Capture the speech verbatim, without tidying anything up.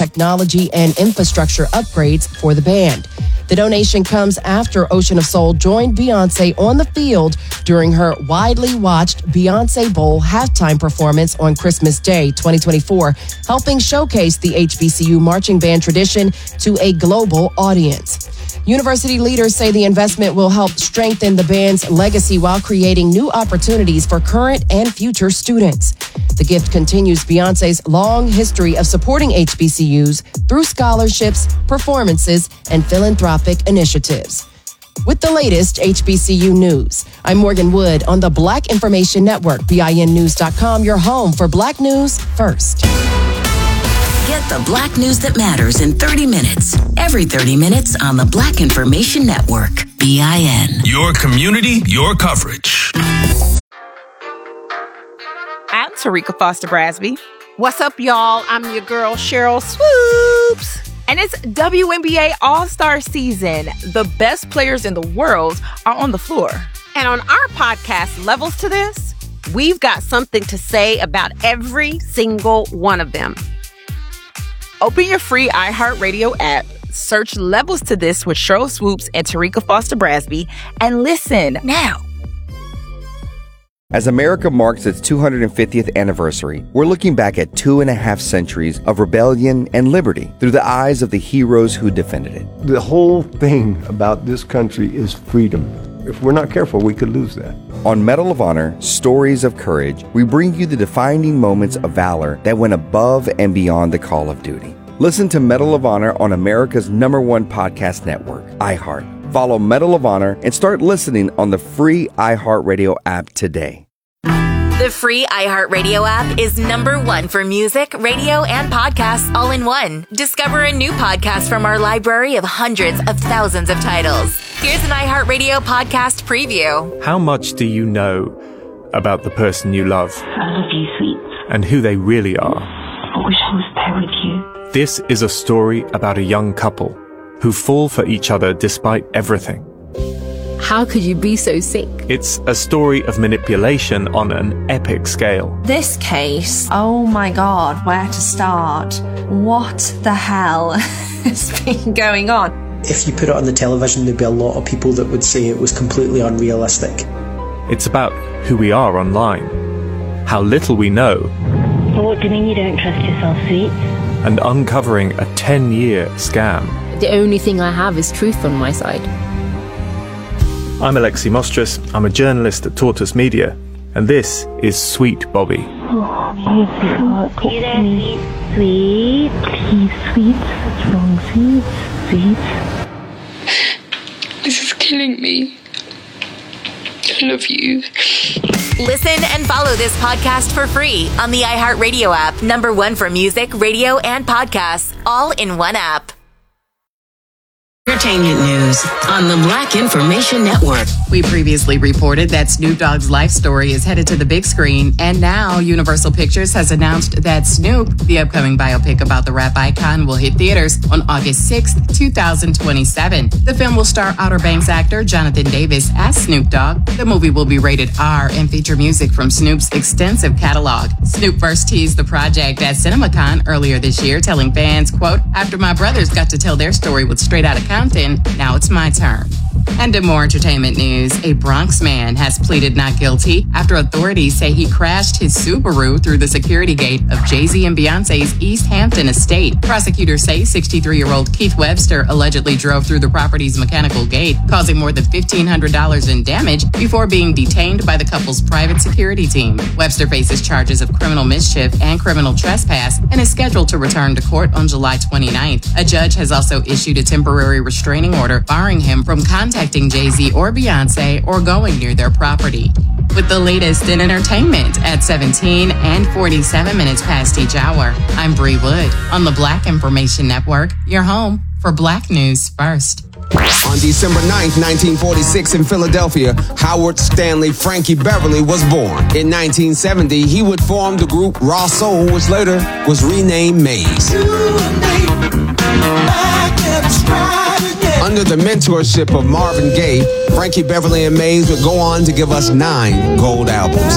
technology and infrastructure upgrades for the band. The donation comes after Ocean of Soul joined Beyoncé on the field during her widely watched Beyoncé Bowl halftime performance on Christmas Day twenty twenty-four, helping showcase the H B C U marching band tradition to a global audience. University leaders say the investment will help strengthen the band's legacy while creating new opportunities for current and future students. The gift continues Beyoncé's long history of supporting H B C Us through scholarships, performances, and philanthropic initiatives. With the latest H B C U news, I'm Morgan Wood on the Black Information Network, B I N news dot com, your home for Black news first. Get the Black news that matters in thirty minutes. Every thirty minutes on the Black Information Network, B I N. Your community, your coverage. I'm Tarika Foster Brasby. What's up, y'all? I'm your girl, Cheryl Swoops. And it's W N B A All-Star season. The best players in the world are on the floor. And on our podcast, Levels to This, we've got something to say about every single one of them. Open your free iHeartRadio app, search Levels to This with Cheryl Swoops and Tarika Foster Brasby, and listen now. As America marks its two hundred fiftieth anniversary, we're looking back at two and a half centuries of rebellion and liberty through the eyes of the heroes who defended it. The whole thing about this country is freedom. If we're not careful, we could lose that. On Medal of Honor, Stories of Courage, we bring you the defining moments of valor that went above and beyond the call of duty. Listen to Medal of Honor on America's number one podcast network, iHeart. Follow Medal of Honor and start listening on the free iHeartRadio app today. The free iHeartRadio app is number one for music, radio, and podcasts all in one. Discover a new podcast from our library of hundreds of thousands of titles. Here's an iHeartRadio podcast preview. How much do you know about the person you love? I love you, sweet. And who they really are? I wish I was there with you. This is a story about a young couple who fall for each other despite everything. How could you be so sick? It's a story of manipulation on an epic scale. This case, oh my God, where to start? What the hell has been going on? If you put it on the television, there'd be a lot of people that would say it was completely unrealistic. It's about who we are online, how little we know. Well, what do you mean you don't trust yourself, sweet? And uncovering a ten-year scam. The only thing I have is truth on my side. I'm Alexi Mostrous. I'm a journalist at Tortoise Media, and this is Sweet Bobby. Oh, please, sweetheart, talk to me. Sweet, please, sweet. What's wrong, sweet? Sweet. This is killing me. I love you. Listen and follow this podcast for free on the iHeartRadio app. Number one for music, radio, and podcasts, all in one app. Entertainment news on the Black Information Network. We previously reported that Snoop Dogg's life story is headed to the big screen, and now Universal Pictures has announced that Snoop, the upcoming biopic about the rap icon, will hit theaters on August sixth, twenty twenty-seven. The film will star Outer Banks actor Jonathan Davis as Snoop Dogg. The movie will be rated R and feature music from Snoop's extensive catalog. Snoop first teased the project at CinemaCon earlier this year, telling fans, quote, "After my brothers got to tell their story with Straight Outta Compton, now it's my turn." And in more entertainment news, a Bronx man has pleaded not guilty after authorities say he crashed his Subaru through the security gate of Jay-Z and Beyonce's East Hampton estate. Prosecutors say sixty-three-year-old Keith Webster allegedly drove through the property's mechanical gate, causing more than fifteen hundred dollars in damage before being detained by the couple's private security team. Webster faces charges of criminal mischief and criminal trespass and is scheduled to return to court on July twenty-ninth. A judge has also issued a temporary restraining order barring him from contacting Jay-Z or Beyonce or going near their property. With the latest in entertainment at seventeen and forty-seven minutes past each hour, I'm Bree Wood on the Black Information Network, your home for Black News First. On December ninth, nineteen forty-six in Philadelphia, Howard Stanley Frankie Beverly was born. In nineteen seventy, he would form the group Raw Soul, which later was renamed Maze. Under the mentorship of Marvin Gaye, Frankie Beverly and Maze would go on to give us nine gold albums.